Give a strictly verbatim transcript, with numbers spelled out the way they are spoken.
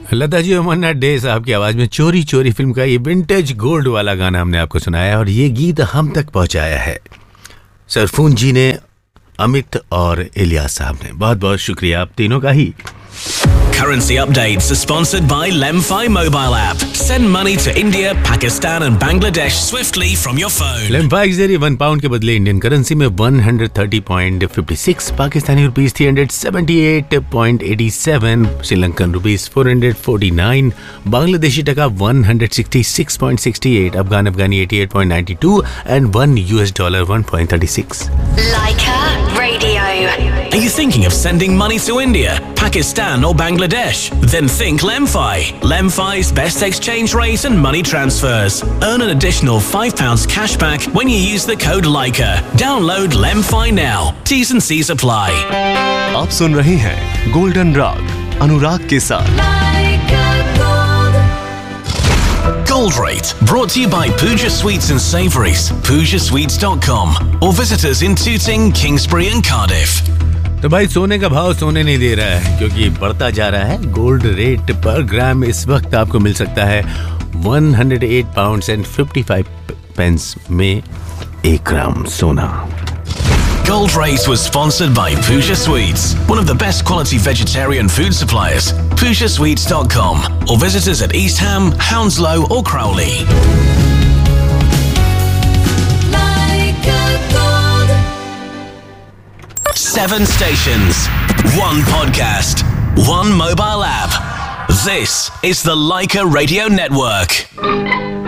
लता जी मन्ना day साहब की आवाज में चोरी चोरी फिल्म का ये विंटेज गोल्ड वाला गाना हमने आपको सुनाया और ये गीत हम तक पहुंचाया है सरफून जी ने, अमित और इलियास साहब ने। बहुत बहुत शुक्रिया आप तीनों का ही। Currency updates are sponsored by Lemfi mobile app. Send money to India, Pakistan and Bangladesh swiftly from your phone. Lemfi के जरिए वन पाउंड के बदले इंडियन करेंसी में one thirty point five six, Pakistani rupees three seventy eight point eighty seven, Sri Lankan rupees four forty nine, Bangladeshi टका one sixty six point sixty eight, Afghan Afghani eighty eight point ninety two and one US dollar one point thirty six. Leica Radio. Are you thinking of sending money to India, Pakistan or Bangladesh? Then think Lemfi. Lemfi's best exchange rate and money transfers. Earn an additional five pounds cash back when you use the code Leica. Download Lemfi now. T's and C's apply. आप सुन रहे हैं golden राग अनुराग के साथ। Gold Rate, brought to you by Pooja Sweets and Savouries, pooja sweets dot com, or visit us in Tooting, Kingsbury and Cardiff. तो भाई सोने का भाव सोने नहीं दे रहा है क्योंकि बढ़ता जा रहा है। गोल्ड रेट पर ग्राम इस वक्त आपको मिल सकता है one hundred eight pounds and fifty five pens में एक ग्राम सोना। Gold Rate was sponsored by Pooja Sweets, one of the best quality vegetarian food suppliers. pooja sweets dot com, or visit us at East Ham, Hounslow or Crowley. Seven stations, one podcast, one mobile app. This is the Leica Radio Network.